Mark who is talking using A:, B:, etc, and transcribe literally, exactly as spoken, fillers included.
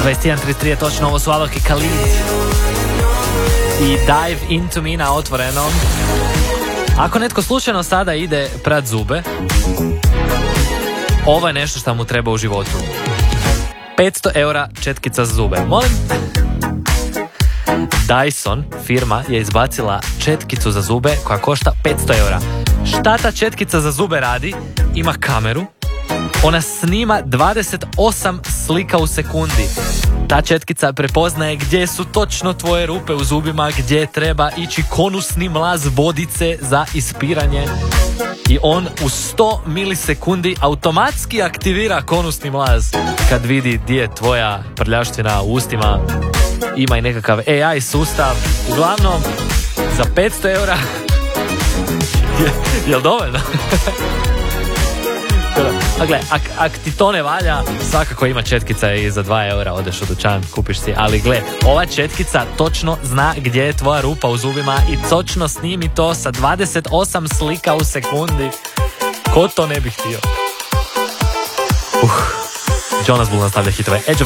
A: dvadeset jedan trideset tri je točno, ovo su Alok i Khalid i Dive Into Me na Otvorenom. Ako netko slučajno sada ide prat zube, ovo je nešto što mu treba u životu. petsto eura četkica za zube. Molim? Dyson firma je izbacila četkicu za zube koja košta petsto eura. Šta ta četkica za zube radi? Ima kameru. Ona snima dvadeset osam slika u sekundi. Ta četkica prepoznaje gdje su točno tvoje rupe u zubima, gdje treba ići konusni mlaz vodice za ispiranje. I on u sto milisekundi automatski aktivira konusni mlaz kad vidi gdje je tvoja prljavština u ustima. Ima i nekakav A I sustav. Uglavnom, za petsto eura je, jel dovoljno? A gle, ak, ak ti to ne valja, svakako ima četkica i za dva eura odeš u dućan, kupiš si. Ali gle, ova četkica točno zna gdje je tvoja rupa u zubima i točno snimi to sa dvadeset osam slika u sekundi. Ko to ne bi htio? Uh, Jonas Blue nastavlja hitove. Edge of